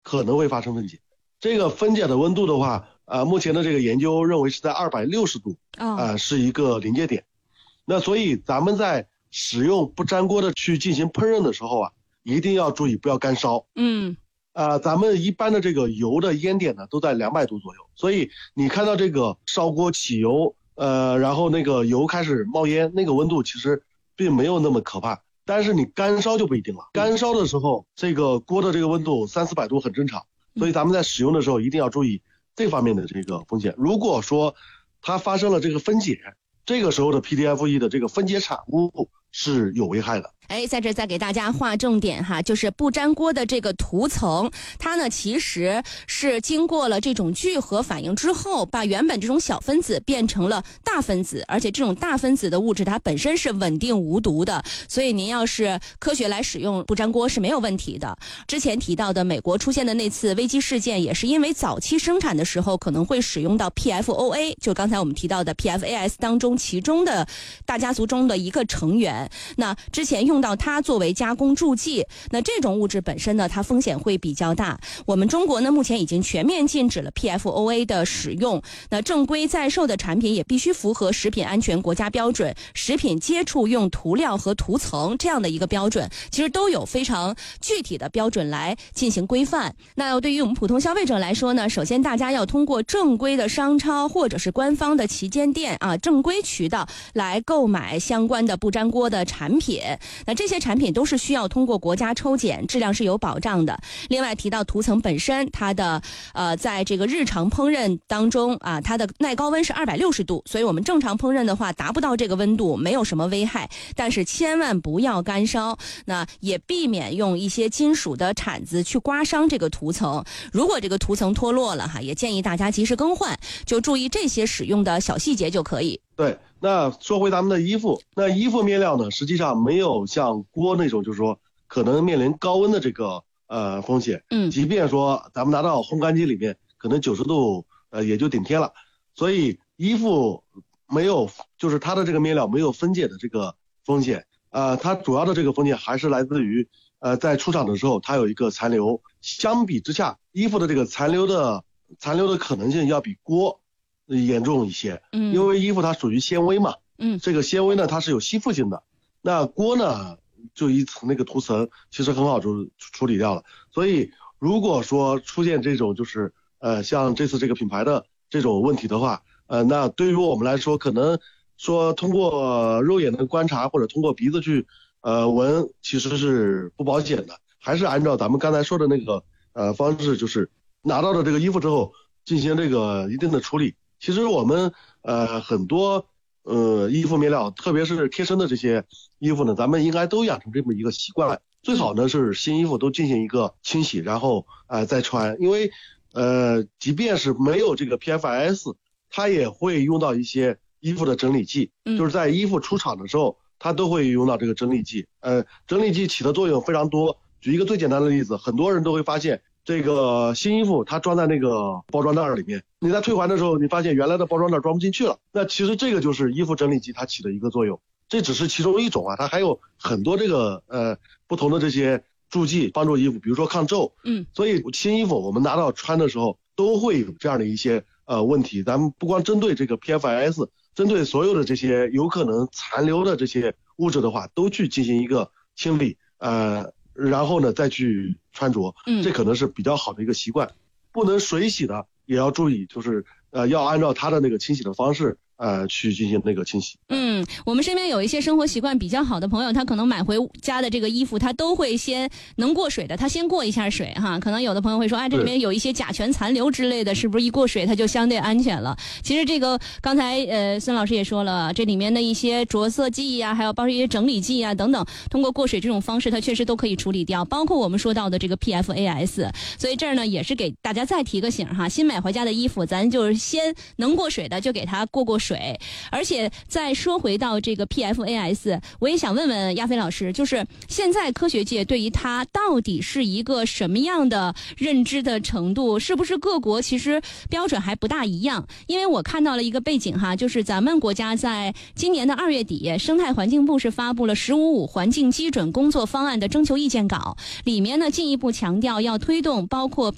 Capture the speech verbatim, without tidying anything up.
可能会发生分解。这个分解的温度的话，呃，目前的这个研究认为是在二百六十度，啊、呃，是一个临界点。那所以咱们在使用不粘锅的去进行烹饪的时候啊，一定要注意不要干烧。 嗯， 呃，咱们一般的这个油的烟点呢都在两百度左右，所以你看到这个烧锅起油，呃，然后那个油开始冒烟，那个温度其实并没有那么可怕。但是你干烧就不一定了，干烧的时候，这个锅的这个温度三四百度很正常，所以咱们在使用的时候一定要注意这方面的这个风险。如果说它发生了这个分解，这个时候的 P T F E 的这个分解产物是有危害的。 哎，在这再给大家划重点哈，就是不粘锅的这个涂层，它呢其实是经过了这种聚合反应之后，把原本这种小分子变成了大分子，而且这种大分子的物质它本身是稳定无毒的，所以您要是科学来使用不粘锅是没有问题的。之前提到的美国出现的那次危机事件，也是因为早期生产的时候可能会使用到 P F O A， 就刚才我们提到的 P F A S 当中其中的大家族中的一个成员。那之前用到它作为加工助剂，那这种物质本身呢，它风险会比较大。我们中国呢，目前已经全面禁止了 P F O A 的使用。那正规在售的产品也必须符合食品安全国家标准、食品接触用涂料和涂层这样的一个标准，其实都有非常具体的标准来进行规范。那对于我们普通消费者来说呢，首先大家要通过正规的商超或者是官方的旗舰店啊，正规渠道来购买相关的不粘锅的产品。那这些产品都是需要通过国家抽检，质量是有保障的。另外提到涂层本身，它的呃在这个日常烹饪当中啊，它的耐高温是二百六十度，所以我们正常烹饪的话达不到这个温度，没有什么危害。但是千万不要干烧，那也避免用一些金属的铲子去刮伤这个涂层。如果这个涂层脱落了哈，也建议大家及时更换，就注意这些使用的小细节就可以。 对，那说回咱们的衣服，那衣服面料呢，实际上没有像锅那种，就是说可能面临高温的这个呃风险。 嗯， 即便说咱们拿到烘干机里面，可能九十度呃也就顶天了，所以衣服没有，就是它的这个面料没有分解的这个风险。呃，它主要的这个风险还是来自于呃在出厂的时候它有一个残留，相比之下，衣服的这个残留的残留的可能性要比锅严重一些。 嗯， 因为衣服它属于纤维嘛， 嗯， 这个纤维呢它是有吸附性的，那锅呢就一层那个涂层其实很好就处理掉了。所以如果说出现这种就是呃像这次这个品牌的这种问题的话，呃那对于我们来说，可能说通过肉眼的观察或者通过鼻子去呃闻，其实是不保险的，还是按照咱们刚才说的那个呃方式，就是拿到了这个衣服之后进行这个一定的处理。其实我们呃很多呃衣服面料，特别是贴身的这些衣服呢，咱们应该都养成这么一个习惯，最好呢是新衣服都进行一个清洗，然后呃再穿。因为呃即便是没有这个 P F S， 它也会用到一些衣服的整理剂，就是在衣服出厂的时候它都会用到这个整理剂。呃整理剂起的作用非常多，举一个最简单的例子，很多人都会发现这个新衣服它装在那个包装袋里面，你在退还的时候你发现原来的包装袋装不进去了，那其实这个就是衣服整理剂它起的一个作用。这只是其中一种啊，它还有很多这个呃不同的这些助剂帮助衣服，比如说抗皱。 嗯， 所以新衣服我们拿到穿的时候都会有这样的一些呃问题。咱们不光针对这个 P F S， 针对所有的这些有可能残留的这些物质的话，都去进行一个清理，呃然后呢再去穿着，这可能是比较好的一个习惯。不能水洗的也要注意，就是呃要按照它的那个清洗的方式呃去进行那个清洗。 嗯，我们身边有一些生活习惯比较好的朋友，他可能买回家的这个衣服，他都会先能过水的，他先过一下水哈。可能有的朋友会说，啊，这里面有一些甲醛残留之类的，是不是一过水它就相对安全了？其实这个刚才呃孙老师也说了，这里面的一些着色剂呀、啊，还有包括一些整理剂啊等等，通过过水这种方式，它确实都可以处理掉，包括我们说到的这个 P F A S。所以这儿呢也是给大家再提个醒哈，新买回家的衣服，咱就是先能过水的就给它过过水。而且再说回到这个 P F A S， 我也想问问亚飞老师，就是现在科学界对于它到底是一个什么样的认知的程度？是不是各国其实标准还不大一样？因为我看到了一个背景哈，就是咱们国家在今年的二月底，生态环境部是发布了十五五环境基准工作方案的征求意见稿，里面呢进一步强调要推动包括